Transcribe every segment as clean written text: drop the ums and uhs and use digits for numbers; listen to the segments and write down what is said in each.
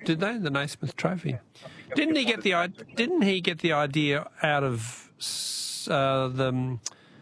Did they? The Naismith Trophy. Didn't he get the idea out of the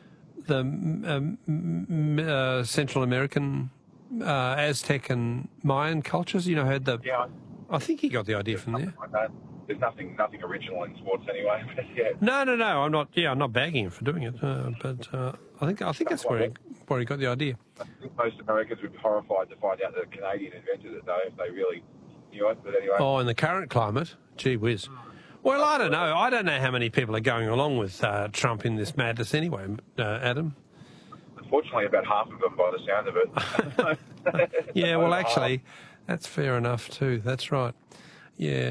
Central American Aztec and Mayan cultures? You know, Yeah. I think he got the idea from there. Like that. There's nothing original in sports anyway. But yeah. No. I'm not. Yeah, I'm not bagging him for doing it. But I think that's where he got the idea. I think most Americans would be horrified to find out that a Canadian invented it, though, if they really knew it. But anyway. Oh, in the current climate, gee whiz. Well, I don't know. I don't know how many people are going along with Trump in this madness anyway, Adam. Unfortunately, about half of them, by the sound of it. Yeah, well, actually, that's fair enough too. That's right. Yeah.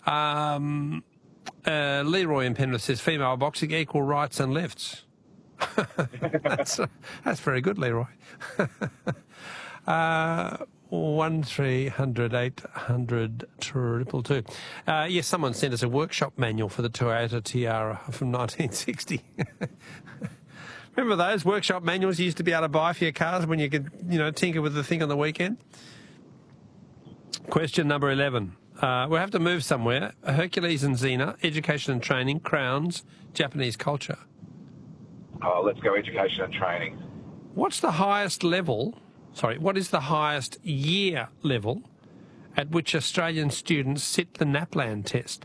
Leroy in Penrith says, female boxing, equal rights and lefts. That's very good, Leroy. 1300 800 222. Yes, someone sent us a workshop manual for the Toyota Tiara from 1960. Remember those workshop manuals you used to be able to buy for your cars when you could, tinker with the thing on the weekend? Question number 11. We'll have to move somewhere. Hercules and Xena, education and training, crowns, Japanese culture. Oh, let's go education and training. What is the highest year level at which Australian students sit the NAPLAN test?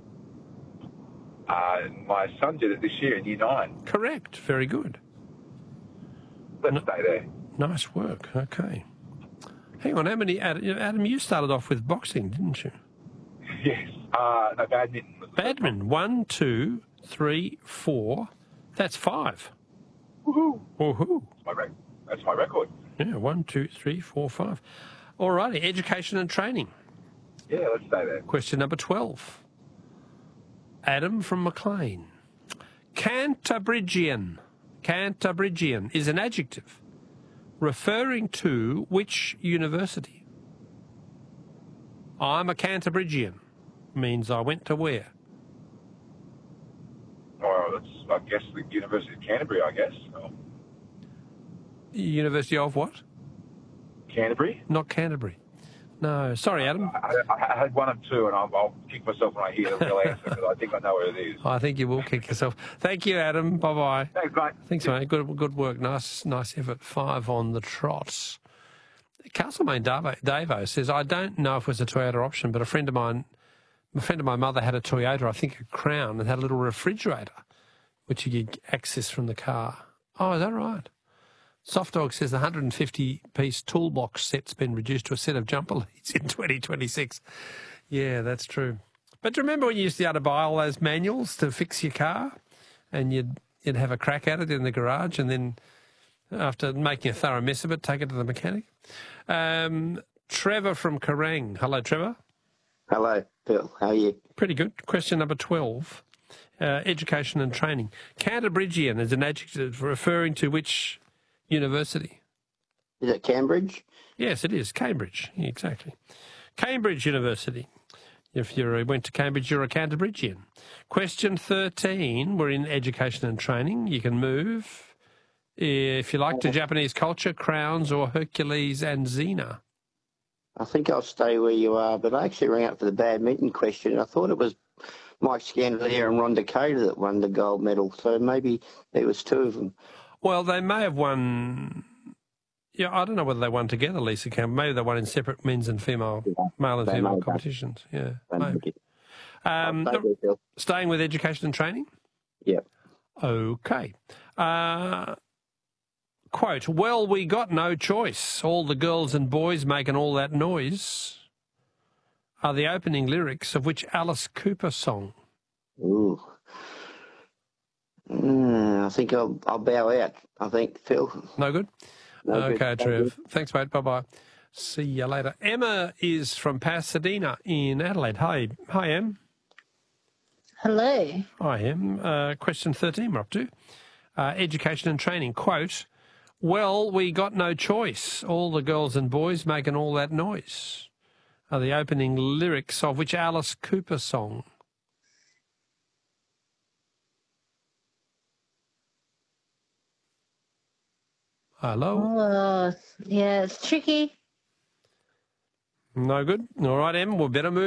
My son did it this year in Year 9. Correct. Very good. Let's stay there. Nice work. Okay. Hang on, how many... Adam, you started off with boxing, didn't you? Yes. No, badminton. Badminton. 1, 2, 3, 4. That's 5. Woohoo. Woohoo. That's my record. Yeah, 1, 2, 3, 4, 5. All righty, education and training. Yeah, let's stay there. Question number 12. Adam from Maclean. Cantabrigian is an adjective referring to which university? I'm a Cantabrigian means I went to where? Oh, that's, I guess, the University of Canterbury, I guess. Oh. University of what? Canterbury? Not Canterbury. No, sorry, Adam. I had one of two, and I'll kick myself when I hear the real answer, because I think I know what it is. I think you will kick yourself. Thank you, Adam. Bye-bye. Thanks, mate. Thanks, mate. Good work. Nice effort. 5 on the trot. Castlemaine Davo says, I don't know if it was a Toyota option, but a friend of my mother had a Toyota, I think a Crown, and had a little refrigerator, which you could access from the car. Oh, is that right? Soft Dog says the 150-piece toolbox set's been reduced to a set of jumper leads in 2026. Yeah, that's true. But remember when you used to be able to buy all those manuals to fix your car, and you'd have a crack at it in the garage, and then after making a thorough mess of it, take it to the mechanic? Trevor from Kerrang. Hello, Trevor. Hello, Phil. How are you? Pretty good. Question number 12. Education and training. Cantabrigian is an adjective referring to which university? Is it Cambridge? Yes, it is. Cambridge. Yeah, exactly. Cambridge University. If you went to Cambridge, you're a Cantabrigian. Question 13. We're in education and training. You can move, if you like, to Japanese culture, crowns, or Hercules and Xena. I think I'll stay where you are, but I actually rang up for the badminton question. I thought it was Mike Scandalier and Ron Decatur that won the gold medal, so maybe there was 2 of them. Well, they may have won... Yeah, I don't know whether they won together, Lisa Campbell. Maybe they won in separate men's and male and female competitions. Yeah, maybe. Staying with education and training? Yep. Okay. Quote, well, we got no choice. All the girls and boys making all that noise are the opening lyrics of which Alice Cooper song? Ooh. I think I'll bow out. I think, Phil. No good? No okay, good. Trev. Thanks, mate. Bye-bye. See you later. Emma is from Pasadena in Adelaide. Hi, Em. Hello. Hi, Em. Question 13 we're up to. Education and training. Quote, well, we got no choice. All the girls and boys making all that noise are the opening lyrics of which Alice Cooper song? Hello? Oh, yeah, it's tricky. No good. All right, Em, we'll better move.